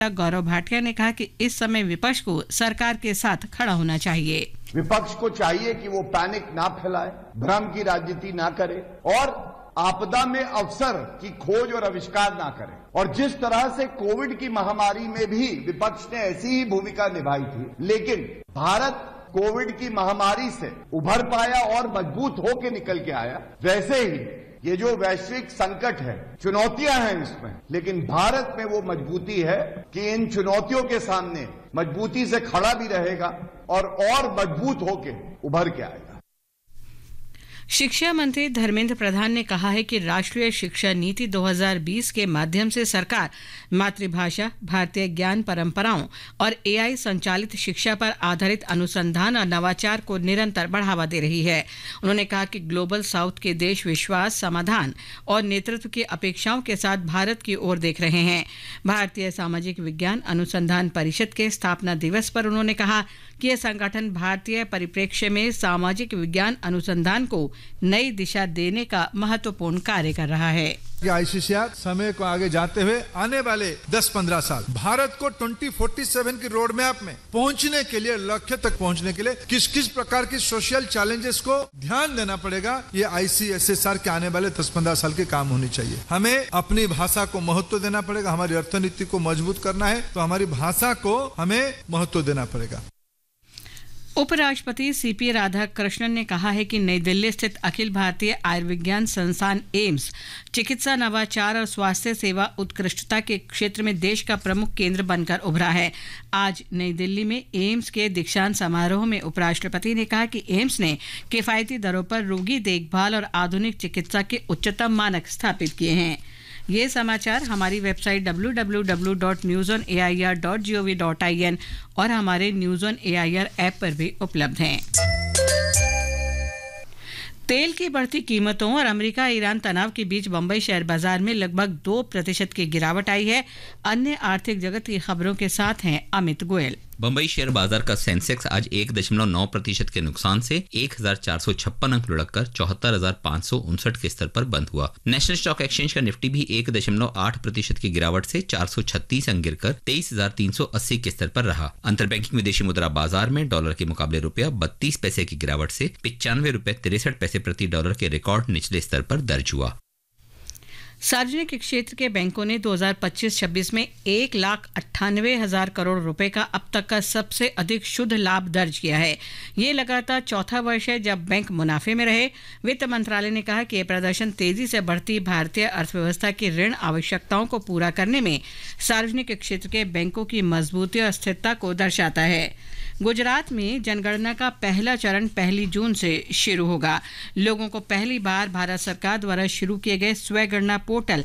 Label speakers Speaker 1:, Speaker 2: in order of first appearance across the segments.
Speaker 1: गौरव भाटिया ने कहा कि इस समय विपक्ष को सरकार के साथ खड़ा होना चाहिए।
Speaker 2: विपक्ष को चाहिए कि वो पैनिक ना फैलाए, भ्रम की राजनीति ना करे और आपदा में अवसर की खोज और आविष्कार ना करे। और जिस तरह से कोविड की महामारी में भी विपक्ष ने ऐसी ही भूमिका निभाई थी, लेकिन भारत कोविड की महामारी से उभर पाया और मजबूत होकर निकल के आया, वैसे ही ये जो वैश्विक संकट है, चुनौतियां हैं इसमें, लेकिन भारत में वो मजबूती है कि इन चुनौतियों के सामने मजबूती से खड़ा भी रहेगा और मजबूत होके उभर के आएगा।
Speaker 1: शिक्षा मंत्री धर्मेंद्र प्रधान ने कहा है कि राष्ट्रीय शिक्षा नीति 2020 के माध्यम से सरकार मातृभाषा, भारतीय ज्ञान परंपराओं और एआई संचालित शिक्षा पर आधारित अनुसंधान और नवाचार को निरंतर बढ़ावा दे रही है। उन्होंने कहा कि ग्लोबल साउथ के देश विश्वास, समाधान और नेतृत्व की अपेक्षाओं के साथ भारत की ओर देख रहे हैं। भारतीय सामाजिक विज्ञान अनुसंधान परिषद के स्थापना दिवस पर उन्होंने कहा कि यह संगठन भारतीय परिप्रेक्ष्य में सामाजिक विज्ञान अनुसंधान को नई दिशा देने का महत्वपूर्ण कार्य कर रहा है।
Speaker 3: आईसीसीआर समय को आगे जाते हुए आने वाले 10-15 साल भारत को 2047 की रोड मैप में पहुंचने के लिए, लक्ष्य तक पहुंचने के लिए किस किस प्रकार की सोशल चैलेंजेस को ध्यान देना पड़ेगा, ये आईसीएसएसआर के आने वाले 10-15 साल के काम होनी चाहिए। हमें अपनी भाषा को महत्व देना पड़ेगा, हमारी अर्थनीति को मजबूत करना है तो हमारी भाषा को हमें महत्व देना पड़ेगा।
Speaker 1: उपराष्ट्रपति सीपी राधाकृष्णन ने कहा है कि नई दिल्ली स्थित अखिल भारतीय आयुर्विज्ञान संस्थान एम्स चिकित्सा नवाचार और स्वास्थ्य सेवा उत्कृष्टता के क्षेत्र में देश का प्रमुख केंद्र बनकर उभरा है। आज नई दिल्ली में एम्स के दीक्षांत समारोह में उपराष्ट्रपति ने कहा कि एम्स ने किफायती दरों पर रोगी देखभाल और आधुनिक चिकित्सा के उच्चतम मानक स्थापित किए हैं। ये समाचार हमारी वेबसाइट www.newsonair.gov.in और हमारे न्यूज़ ऑन एआईआर ऐप पर भी उपलब्ध हैं। तेल की बढ़ती कीमतों और अमेरिका ईरान तनाव के बीच बंबई शेयर बाजार में लगभग 2% की गिरावट आई है। अन्य आर्थिक जगत की खबरों के साथ हैं अमित गोयल।
Speaker 4: बंबई शेयर बाजार का सेंसेक्स आज 1.9% के नुकसान से 1456 अंक लुढ़ककर 74,559 के स्तर पर बंद हुआ। नेशनल स्टॉक एक्सचेंज का निफ्टी भी 1.8% की गिरावट से 436 अंक गिरकर 23,380 के स्तर पर रहा। अंतरबैंकिंग विदेशी मुद्रा बाजार में डॉलर के मुकाबले रुपया 32 पैसे की गिरावट से 95 रुपये 63 पैसे प्रति डॉलर के रिकॉर्ड निचले स्तर पर दर्ज हुआ।
Speaker 1: सार्वजनिक क्षेत्र के बैंकों ने 2025-26 में 1,98,000 करोड़ रुपए का अब तक का सबसे अधिक शुद्ध लाभ दर्ज किया है। ये लगातार चौथा वर्ष है जब बैंक मुनाफे में रहे। वित्त मंत्रालय ने कहा कि यह प्रदर्शन तेजी से बढ़ती भारतीय अर्थव्यवस्था की ऋण आवश्यकताओं को पूरा करने में सार्वजनिक क्षेत्र के बैंकों की मजबूती और स्थिरता को दर्शाता है। गुजरात में जनगणना का पहला चरण 1 जून से शुरू होगा। लोगों को पहली बार भारत सरकार द्वारा शुरू किए गए स्वगणना पोर्टल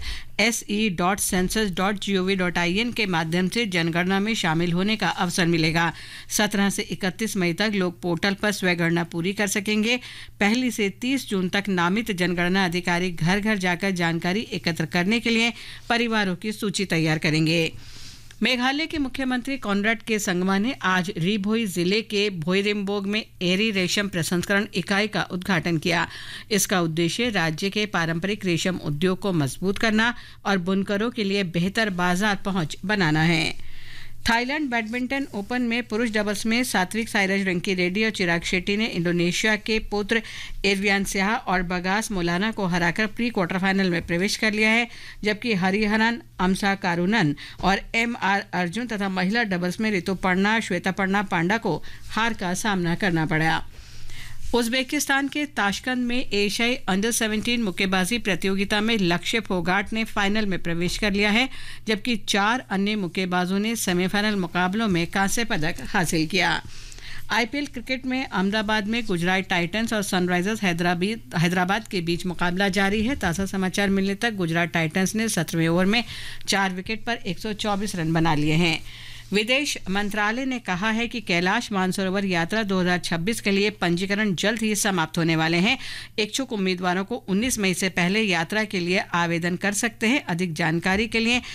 Speaker 1: se.census.gov.in के माध्यम से जनगणना में शामिल होने का अवसर मिलेगा। 17 से 31 मई तक लोग पोर्टल पर स्वगणना पूरी कर सकेंगे। 1 से 30 जून तक नामित जनगणना अधिकारी घर घर जाकर जानकारी एकत्र करने के लिए परिवारों की सूची तैयार करेंगे। मेघालय के मुख्यमंत्री कॉनराड के संगमा ने आज रीभोई जिले के भोईरिम्बोग में एरी रेशम प्रसंस्करण इकाई का उद्घाटन किया। इसका उद्देश्य राज्य के पारंपरिक रेशम उद्योग को मजबूत करना और बुनकरों के लिए बेहतर बाजार पहुंच बनाना है। थाईलैंड बैडमिंटन ओपन में पुरुष डबल्स में सात्विक साईराज रंकीरेड्डी और चिराग शेट्टी ने इंडोनेशिया के पुत्र एरवियानस्याह और बगास मोलाना को हराकर प्री क्वार्टर फाइनल में प्रवेश कर लिया है, जबकि हरिहरन अमसा कारुनन और MR अर्जुन तथा महिला डबल्स में ऋतुपर्णा श्वेतापर्णा पांडा को हार का सामना करना पड़ा। उज्बेकिस्तान के ताशकंद में एशियाई अंडर 17 मुक्केबाजी प्रतियोगिता में लक्ष्य फोगाट ने फाइनल में प्रवेश कर लिया है, जबकि 4 अन्य मुक्केबाजों ने सेमीफाइनल मुकाबलों में कांस्य पदक हासिल किया। आईपीएल क्रिकेट में अहमदाबाद में गुजरात टाइटंस और सनराइजर्स हैदराबाद के बीच मुकाबला जारी है। ताज़ा समाचार मिलने तक गुजरात टाइटंस ने 17वें ओवर में 4 विकेट पर 124 रन बना लिए हैं। विदेश मंत्रालय ने कहा है कि कैलाश मानसरोवर यात्रा 2026 के लिए पंजीकरण जल्द ही समाप्त होने वाले हैं। इच्छुक उम्मीदवारों को 19 मई से पहले यात्रा के लिए आवेदन कर सकते हैं। अधिक जानकारी के लिए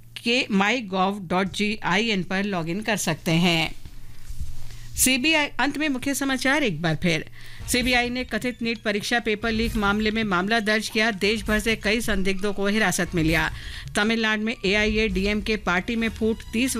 Speaker 1: mygov.in पर लॉगिन कर सकते हैं। सीबीआई अंत में मुख्य समाचार एक बार फिर। सीबीआई ने कथित नीट परीक्षा पेपर लीक मामले में मामला दर्ज किया। देश भर से कई संदिग्धों को हिरासत में लिया। तमिलनाडु में एआईएडीएमके पार्टी में फूट, 30